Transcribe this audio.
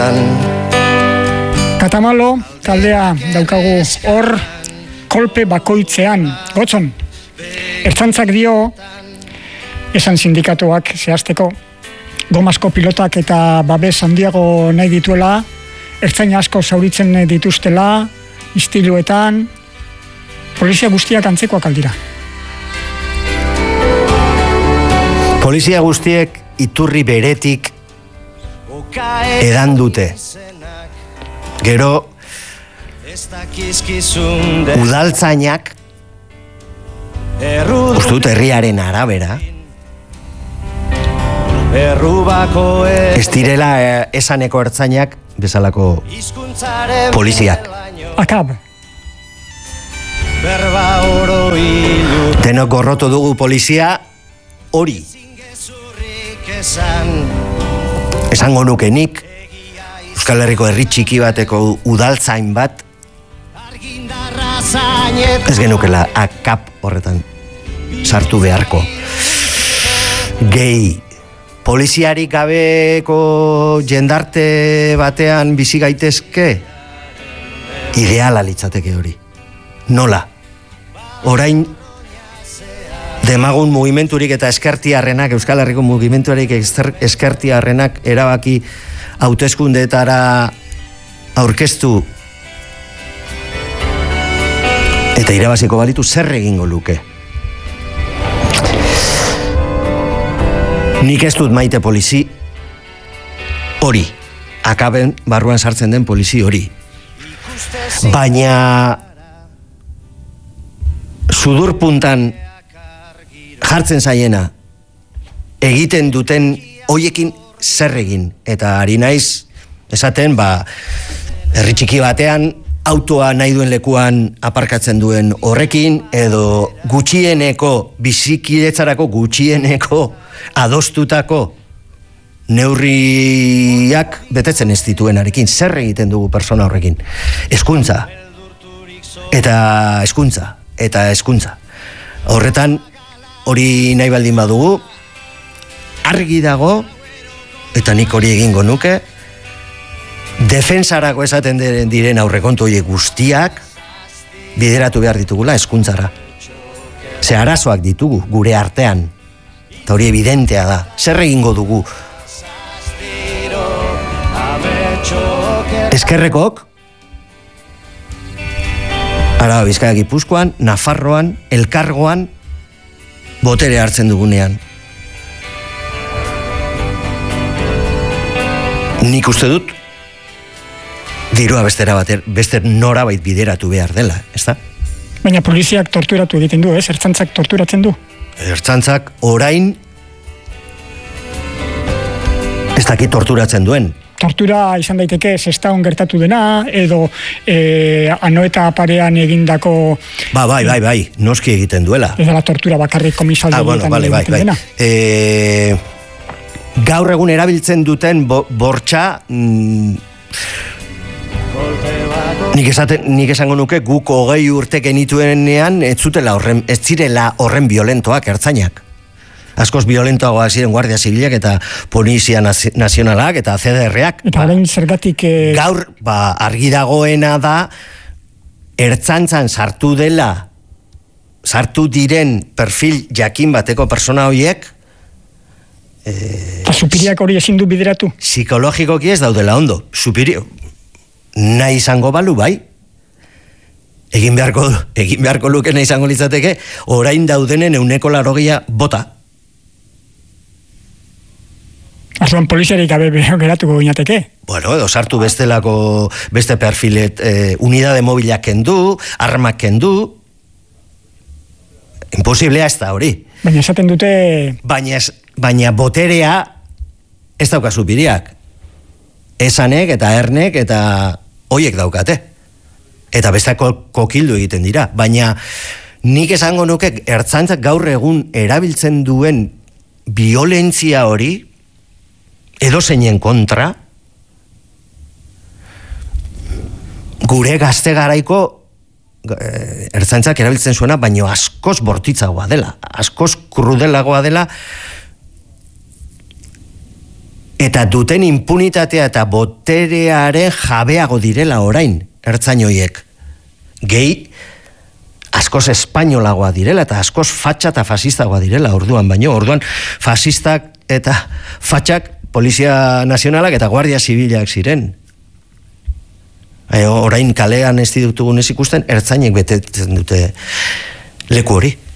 Katamalo taldea daukagu hor kolpe bakoitzean. Gotzon, ertzaintzak dio, esan sindikatuak zehazteko, gomasko pilotak eta babes handiago nahi dituela, ertzaina asko zauritzen dituztela, istiluetan, polizia guztiak antzekoak aldira. Polizia guztiek iturri beretik edan dute. Gero, udaltzainak, uste dut herriaren arabera, ez direla esaneko ertzainak bezalako poliziak. Akab. Denok gorrotu dugu polizia hori. Esango nuke nik, Euskal Herriko herri txiki bateko udaltzain bat, ez genukela akap horretan sartu beharko. Gehi, poliziarik gabeko jendarte batean bizi gaitezke, ideala litzateke hori. Nola? Orain demagun mugimenturik eta eskertiarrenak, Euskal Herriko mugimentuarik eskertiarrenak erabaki hauteskundeetara aurkeztu eta irabaziko balitu zer egingo luke. Nik ez dut maite polizi hori, akaben barruan sartzen den polizi hori. Baina sudurpuntan jartzen zaiena egiten duten hoiekin zer egin, eta ari naiz esaten, herri txiki batean autoa nahi duen lekuan aparkatzen duen horrekin, edo gutxieneko, bizikidetzarako gutxieneko adostutako neurriak betetzen ez dituenarekin. Zer egiten dugu persona horrekin? Hezkuntza. Eta hezkuntza. Eta hezkuntza. Horretan, hori nahi baldin badugu, argi dago, eta nik hori egingo nuke, defensarako esaten diren aurrekontu horiek guztiak bideratu behar ditugula hezkuntzara. Ze arazoak ditugu gure artean, eta hori evidentea da. Zer egingo dugu? Ezkerrekok, Araba, Bizkaia, Gipuzkoan, Nafarroan, Elkargoan, botere hartzen dugunean. Nik uste dut, dirua beste norabait bideratu behar dela, ez da? Baina poliziak torturatu egiten du, ez? Ertzaintzak torturatzen du? Ertzaintzak orain ez dakit torturatzen duen. Tortura izan daiteke Sestaon gertatu dena, edo Anoeta parean egindako... Bai, noski egiten duela. Ez dela tortura bakarrik komisaldegietan egiten dena. Gaur egun erabiltzen duten bortxa... Nik esango nuke guk 20 urte genituenean ez zirela horren violentoak ertzainak. Askoz violentoagoa ziren Guardia Zibilak eta Polizia Nazionalak eta CDR-ak. Eta orain zergatik... Gaur, argi dagoena da, ertzaintzan sartu diren perfil jakin bateko persona horiek... Eta supiriak hori ezin du bideratu? Psikologikoki ez daudela ondo. Nahi izango balu, bai. Egin beharko luke nahi izango litzateke, orain daudenen 180 bota. Arzuan poliziarik gabe geratuko ginateke? Bueno, edo sartu beste perfilet, unidade mobilak kendu, armak kendu, imposiblea ez da hori. Baina esaten dute... Baina boterea ez dauka supiriak. Esanek eta ernek eta hoiek daukate. Eta bestako kokildu egiten dira. Baina nik esango nuke ertzaintzak gaur egun erabiltzen duen violentzia hori edozeinen kontra, gure gazte garaiko ertzaintzak erabiltzen zuena, baino askoz bortitzagoa dela, askoz krudelagoa dela, eta duten impunitatea eta boterearen jabeago direla orain, ertzain horiek. Gehi, askoz espainolagoa direla, eta askoz fatxa eta fasistagoa direla, orduan fasistak eta fatxak Polizia Nazionalak eta Guardia Zibilak ziren. Orain kalean ez ditugunez ikusten, ertzainek betetzen dute leku hori.